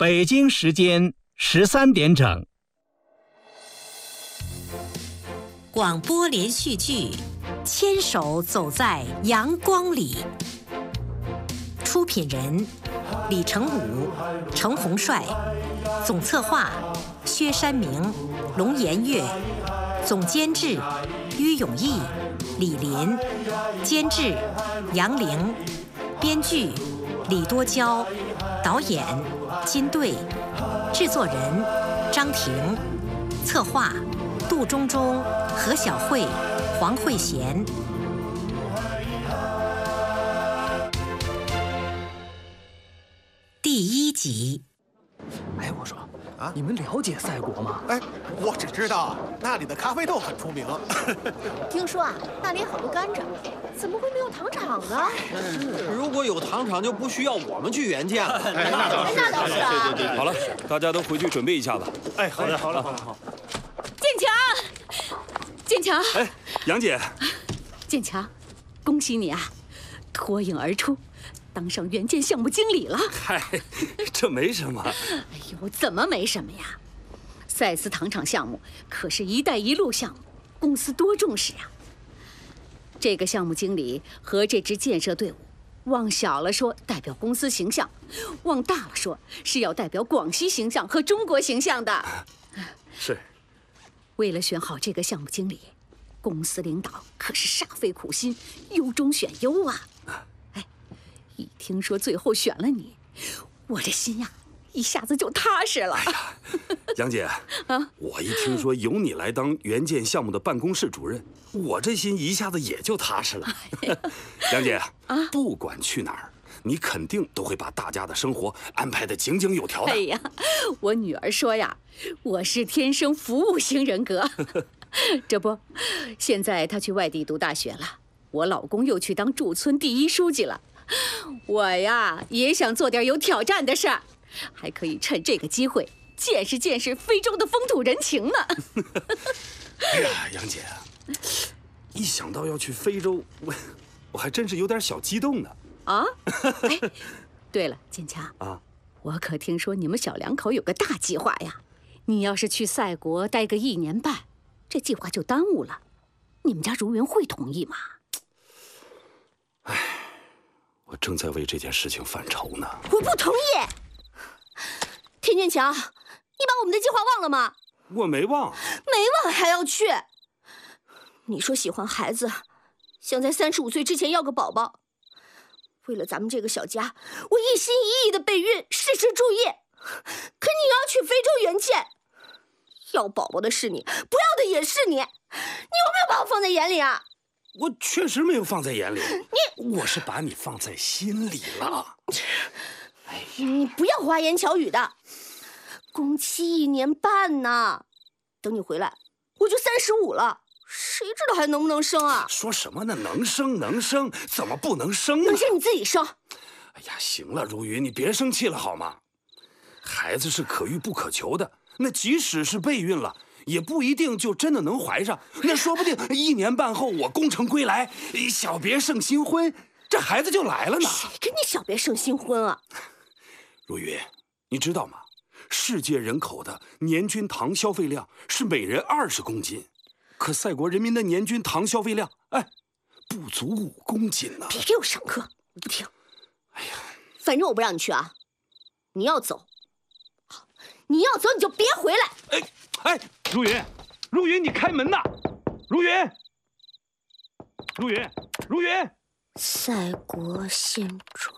北京时间13点整。 广播连续剧《牵手走在阳光里》，出品人李成武、程洪帅，总策划薛山明、龙颜月，总监制于永义、李林，监制杨玲，编剧李多娇，导演金队，制作人张婷，策划杜忠忠、何小慧、黄慧贤。第1集。 哎，我说啊，你们了解赛国吗？ 哎，我只知道那里的咖啡豆很出名。 听说啊，那里好多甘蔗，怎么会没有糖厂呢？ 如果有糖厂，就不需要我们去援建了。 那倒是啊。 对，好了，大家都回去准备一下吧。 哎，好的，好了。 建强， 哎，杨姐， 建强，恭喜你啊，脱颖而出，当上援建项目经理了。 嗨，这没什么。 哎呦，怎么没什么呀？赛斯糖厂项目可是“一带一路”项目，公司多重视呀。这个项目经理和这支建设队伍，往小了说代表公司形象，往大了说是要代表广西形象和中国形象的。 是。 为了选好这个项目经理，公司领导可是煞费苦心，优中选优啊！哎，一听说最后选了你，我这心呀一下子就踏实了。 哎呀，杨姐啊，我一听说由你来当援建项目的办公室主任，我这心一下子也就踏实了。杨姐啊，不管去哪儿，你肯定都会把大家的生活安排得井井有条的。 哎呀，我女儿说呀，我是天生服务型人格。这不，现在她去外地读大学了，我老公又去当驻村第1书记了。我呀，也想做点有挑战的事儿，还可以趁这个机会见识见识非洲的风土人情呢。 哎呀，杨姐啊，一想到要去非洲，我还真是有点小激动呢。 啊，哎，对了，建强啊， 我可听说你们小两口有个大计划呀。你要是去赛国待个1年半，这计划就耽误了。你们家如云会同意吗？ 哎，我正在为这件事情犯愁呢。 我不同意。田建强，你把我们的计划忘了吗？ 我没忘。 没忘还要去？你说喜欢孩子，想在35岁之前要个宝宝。为了咱们这个小家，我一心一意的备孕，事事注意。可你要去非洲援建，要宝宝的是你，不要的也是你，你有没有把我放在眼里啊？ 我确实没有放在眼里，我是把你放在心里了。 哎呀，你不要花言巧语的，工期1年半呢，等你回来我就35了。谁知道还能不能生啊？ 说什么呢？能生能生，怎么不能生呢？ 能生你自己生。 哎呀，行了，如云，你别生气了好吗？孩子是可遇不可求的，那即使是备孕了，也不一定就真的能怀上。那说不定1年半后我功成归来，小别胜新婚，这孩子就来了呢。 谁跟你小别胜新婚啊？ 如云，你知道吗？世界人口的年均糖消费量是每人20公斤。可赛国人民的年均糖消费量，哎，不足5公斤呢。 别给我上课，我不听。 哎呀， 反正我不让你去啊！你要走，好，你要走你就别回来。 哎，如云，如云，你开门呐！如云，如云，如云。 赛国现状。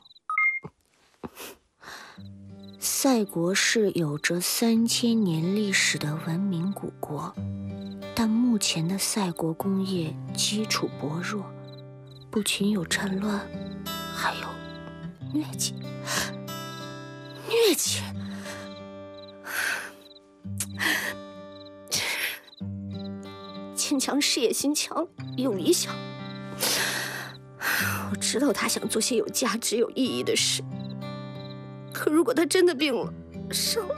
赛国是有着3000年历史的文明古国。但目前的赛国工业基础薄弱，不仅有战乱，还有疟疾。疟疾！坚强事业心强，有理想。我知道他想做些有价值、有意义的事，可如果他真的病了，生了，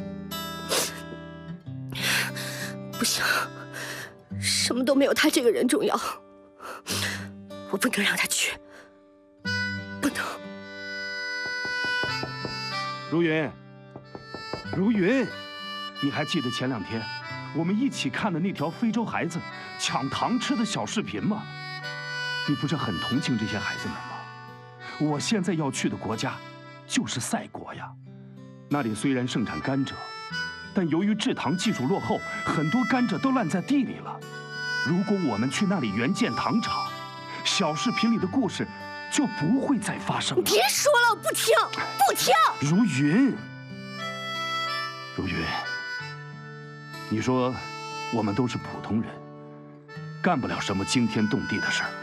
不行。什么都没有他这个人重要，我不能让他去，不能。 如云， 如云，你还记得前2天我们一起看的那条非洲孩子抢糖吃的小视频吗？你不是很同情这些孩子们吗？我现在要去的国家就是赛国呀，那里虽然盛产甘蔗，但由于制糖技术落后，很多甘蔗都烂在地里了。如果我们去那里援建糖厂，小视频里的故事就不会再发生了。 别说了，我不听，不听。 如云，你说我们都是普通人，干不了什么惊天动地的事儿。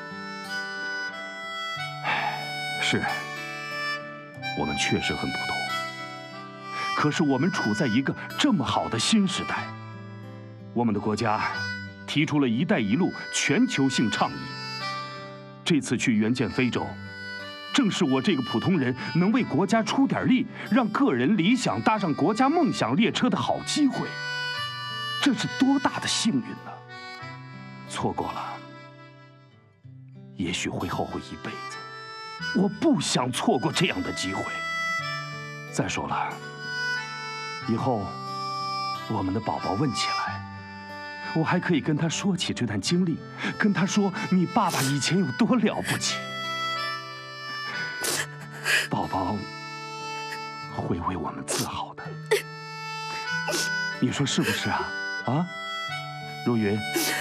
是，我们确实很普通。可是我们处在一个这么好的新时代，我们的国家提出了"一带一路"全球性倡议。这次去援建非洲，正是我这个普通人能为国家出点力，让个人理想搭上国家梦想列车的好机会。这是多大的幸运呢！错过了，也许会后悔一辈子。我不想错过这样的机会。再说了，以后我们的宝宝问起来，我还可以跟他说起这段经历，跟他说你爸爸以前有多了不起。宝宝会为我们自豪的，你说是不是啊？啊，如云，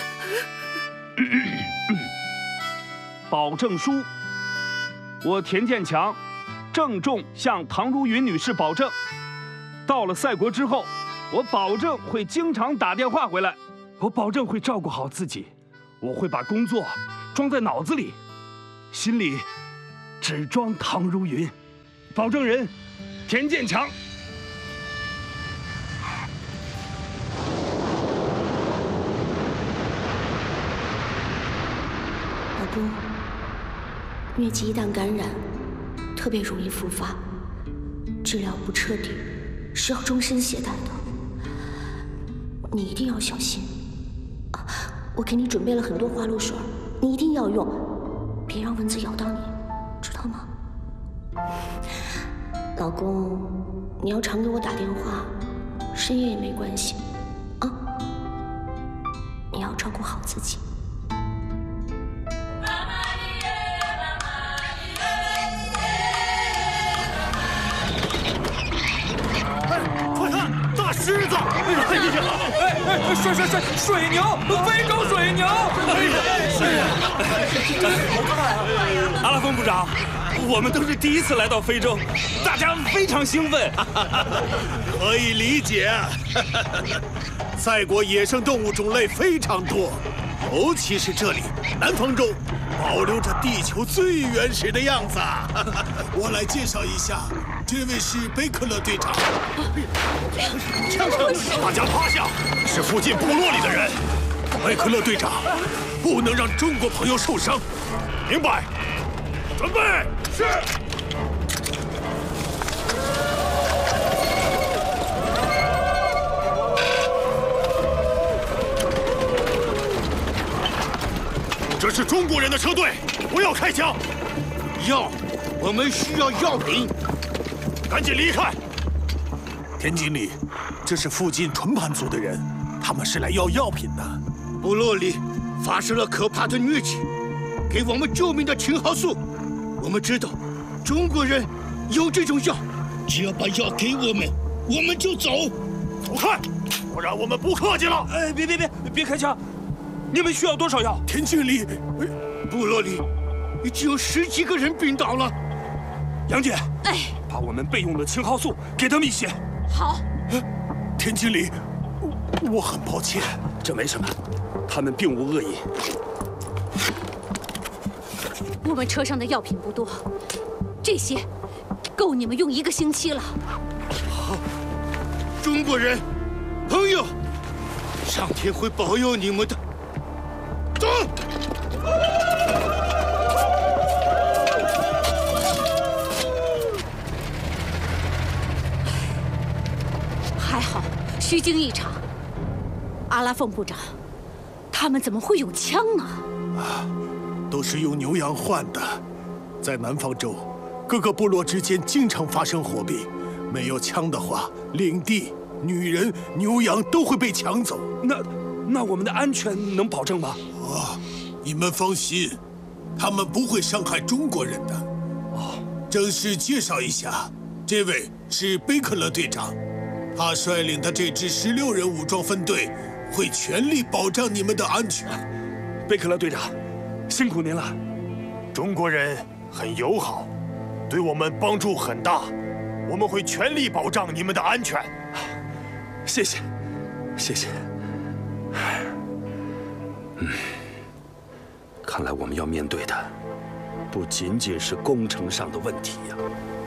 保证书，我田建强郑重向唐如云女士保证，到了赛国之后，我保证会经常打电话回来，我保证会照顾好自己，我会把工作装在脑子里，心里只装唐如云。保证人田建强。 老公，疟疾一旦感染，特别容易复发，治疗不彻底是要终身携带的。你一定要小心。我给你准备了很多花露水，你一定要用，别让蚊子咬到你，知道吗？老公，你要常给我打电话，深夜也没关系，啊？你要照顾好自己。 快看，大狮子！ 水牛，非洲水牛！ 阿拉丰部长，我们都是第一次来到非洲，大家非常兴奋。 可以理解，赛国野生动物种类非常多，尤其是这里南方州，保留着地球最原始的样子。我来介绍一下，这位是贝克勒队长。大家趴下，是附近部落里的人。贝克勒队长，不能让中国朋友受伤，明白？准备。是。这是中国人的车队，不要开枪。药，我们需要药品，赶紧离开。田经理，这是附近纯盘族的人，他们是来要药品的。部落里发生了可怕的疟疾，给我们救命的青蒿素。我们知道中国人有这种药，只要把药给我们，我们就走。走开，不然我们不客气了。 哎，别开枪！你们需要多少药？ 田经理，部落里已经有10几个人病倒了。 杨姐，把我们备用的青蒿素给他们一些。 好。 田经理，我很抱歉。 这没什么，他们并无恶意。 我们车上的药品不多，这些够你们用1个星期了。 好，中国人，朋友，上天会保佑你们的。走。 还好，虚惊一场。阿拉凤部长，他们怎么会有枪呢？ 都是用牛羊换的。在南方州，各个部落之间经常发生火并， 没有枪的话，领地、女人、牛羊都会被抢走。 那我们的安全能保证吗？ 你们放心，他们不会伤害中国人的。正式介绍一下，这位是贝克勒队长，他率领的这支16人武装分队会全力保障你们的安全。 贝克勒队长，辛苦您了。 中国人很友好，对我们帮助很大，我们会全力保障你们的安全。 谢谢，谢谢。看来我们要面对的不仅仅是工程上的问题呀。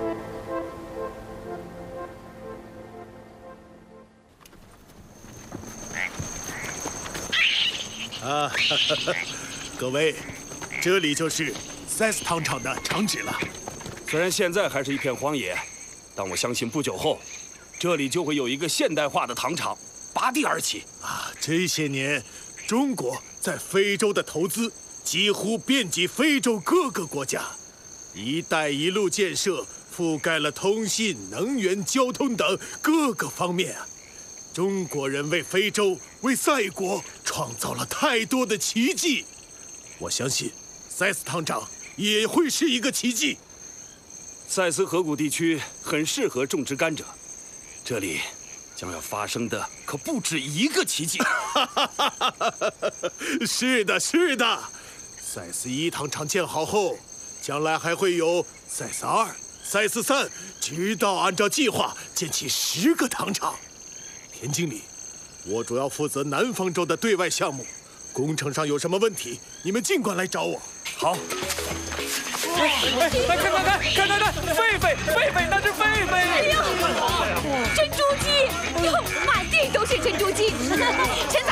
各位，这里就是塞斯糖厂的厂址了。 虽然现在还是一片荒野，但我相信不久后，这里就会有一个现代化的糖厂拔地而起。 这些年，中国在非洲的投资几乎遍及非洲各个国家，“一带一路”建设覆盖了通信、能源、交通等各个方面。中国人为非洲、为塞国创造了太多的奇迹。我相信，塞斯糖厂也会是一个奇迹。 塞斯河谷地区很适合种植甘蔗，这里将要发生的可不止一个奇迹。 是的，是的。塞斯1糖厂建好后，将来还会有塞斯2、塞斯3，直到按照计划建起10个糖厂。田经理，我主要负责南方州的对外项目，工程上有什么问题，你们尽管来找我。 好。 看，狒狒，那是狒狒！ 哎呦，珍珠鸡，哟，满地都是珍珠鸡，真